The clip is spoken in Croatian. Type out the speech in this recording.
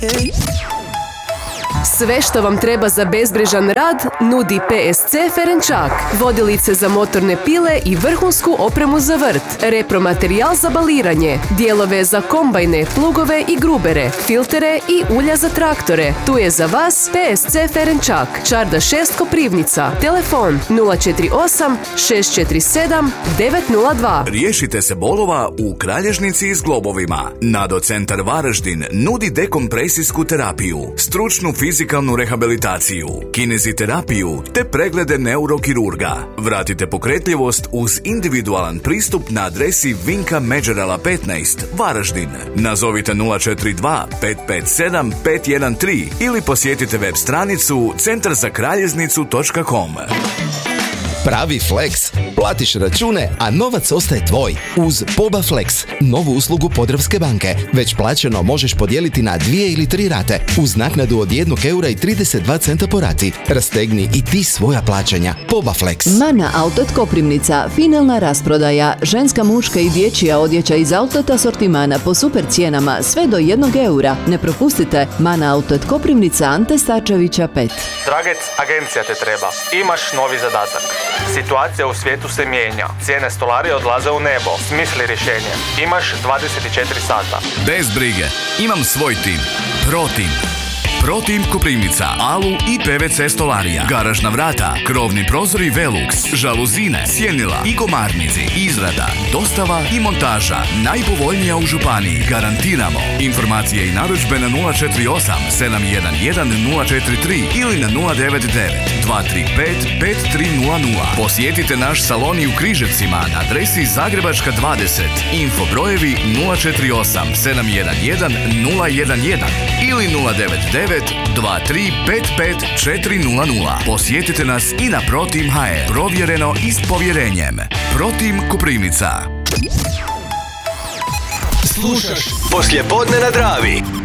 Sve što vam treba za bezbrižan rad nudi PSC Ferenčak. Vodilice za motorne pile i vrhunsku opremu za vrt. Repromaterijal za baliranje. Dijelove za kombajne, plugove i grubere. Filtere i ulja za traktore. Tu je za vas PSC Ferenčak. Čarda 6 Koprivnica. Telefon 048 647 902. Riješite se bolova u kralježnici i zglobovima. Nado Centar Varaždin nudi dekompresijsku terapiju, stručnu fizikalnu rehabilitaciju, kineziterapiju te preglede neurokirurga. Vratite pokretljivost uz individualan pristup na adresi Vinka Međerala 15, Varaždin. Nazovite 042 557 513 ili posjetite web stranicu centarzakraljeznicu.com. Pravi Flex. Platiš račune, a novac ostaje tvoj. Uz Poba Flex, novu uslugu Podravske banke. Već plaćeno možeš podijeliti na 2 ili 3 rate, uz naknadu od 1,32 € po rati. Rastegni i ti svoja plaćanja. Poba Flex. Mana Autot Koprivnica. Finalna rasprodaja. Ženska, muška i dječja odjeća iz Autot asortimana po super cijenama, sve do 1 € Ne propustite. Mana Autot Koprivnica, Ante Starčevića 5. Dragec, agencija te treba. Imaš novi zadatak. Situacija u svijetu se mijenja. Cijene stolarije odlaze u nebo. Smisli rješenje. Imaš 24 sata. Bez brige. Imam svoj tim. ProTeam. ProTeam Koprivnica, Alu i PVC stolarija, garažna vrata, krovni prozori Velux, žaluzine, sjenila i komarnici, izrada, dostava i montaža. Najpovoljnija u županiji. Garantiramo. Informacije i narudžbe na 048 711 043 ili na 099 235 5300. Posjetite naš salon i u Križevcima na adresi Zagrebačka 20. Info brojevi 048 711 011 ili 099 2355400. Posjetite nas i na ProTeam HR. Provjereno i s povjerenjem. ProTeam Koprivnica. Slušaš Poslijepodne na Dravi.